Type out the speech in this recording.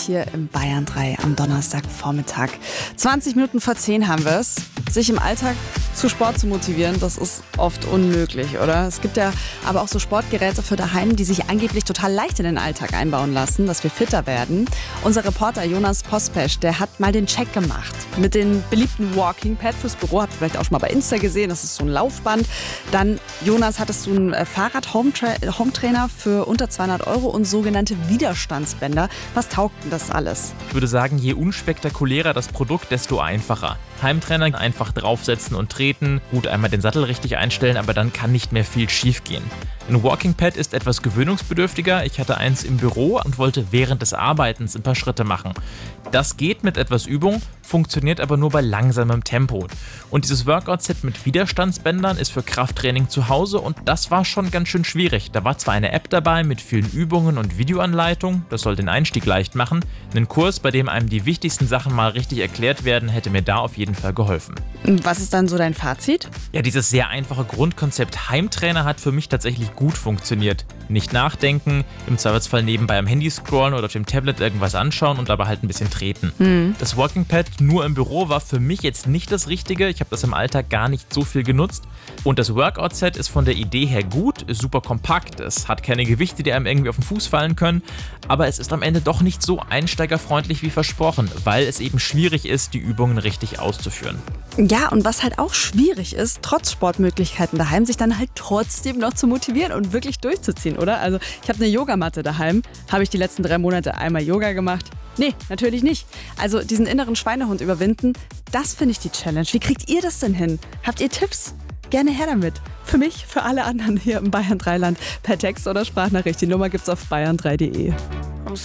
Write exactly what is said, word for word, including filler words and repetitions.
hier im Bayern drei am Donnerstagvormittag. zwanzig Minuten vor zehn haben wir es. Sich im Alltag zu Sport zu motivieren, das ist oft unmöglich, oder? Es gibt ja aber auch so Sportgeräte für daheim, die sich angeblich total leicht in den Alltag einbauen lassen, dass wir fitter werden. Unser Reporter Jonas Pospesch, der hat mal den Check gemacht mit den beliebten Walking Pad fürs Büro. Habt ihr vielleicht auch schon mal bei Insta gesehen, das ist so ein Laufband. Dann, Jonas, hattest du ein Fahrrad-Hometrainer für unter zweihundert Euro und sogenannte Widerstandsbänder. Was taugt denn das alles? Ich würde sagen, je unspektakulärer das Produkt, desto einfacher. Heimtrainer einfach draufsetzen und treten, gut einmal den Sattel richtig einstellen, aber dann kann nicht mehr viel schief gehen. Ein Walking Pad ist etwas gewöhnungsbedürftiger. Ich hatte eins im Büro und wollte während des Arbeitens ein paar Schritte machen. Das geht mit etwas Übung, funktioniert aber nur bei langsamem Tempo. Und dieses Workout-Set mit Widerstandsbändern ist für Krafttraining zu Hause und das war schon ganz schön schwierig. Da war zwar eine App dabei mit vielen Übungen und Videoanleitungen, das soll den Einstieg leicht machen. Ein Kurs, bei dem einem die wichtigsten Sachen mal richtig erklärt werden, hätte mir da auf jeden Fall geholfen. Was ist dann so dein Fazit? Ja, dieses sehr einfache Grundkonzept Heimtrainer hat für mich tatsächlich gut funktioniert. Nicht nachdenken, im Zweifelsfall nebenbei am Handy scrollen oder auf dem Tablet irgendwas anschauen und dabei halt ein bisschen treten. Hm. Das Walking Pad nur im Büro war für mich jetzt nicht das Richtige. Ich habe das im Alltag gar nicht so viel genutzt. Und das Workout-Set ist von der Idee her gut, ist super kompakt. Es hat keine Gewichte, die einem irgendwie auf den Fuß fallen können. Aber es ist am Ende doch nicht so einsteigerfreundlich wie versprochen, weil es eben schwierig ist, die Übungen richtig auszuführen. Ja, und was halt auch schwierig ist, trotz Sportmöglichkeiten daheim, sich dann halt trotzdem noch zu motivieren und wirklich durchzuziehen, oder? Also ich habe eine Yogamatte daheim. Habe ich die letzten drei Monate einmal Yoga gemacht? Nee, natürlich nicht. Also diesen inneren Schweinehund überwinden, das finde ich die Challenge. Wie kriegt ihr das denn hin? Habt ihr Tipps? Gerne her damit. Für mich, für alle anderen hier im Bayern drei Land per Text oder Sprachnachricht. Die Nummer gibt's auf bayern drei punkt de.